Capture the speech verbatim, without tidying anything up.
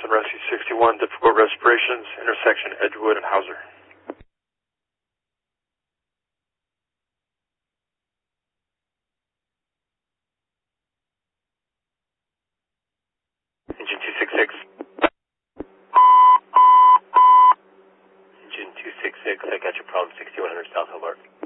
Rescue sixty-one, difficult respirations, intersection Edgewood and Hauser. Engine two six six. Engine two six six, I got your problem sixty-one hundred South Hobart.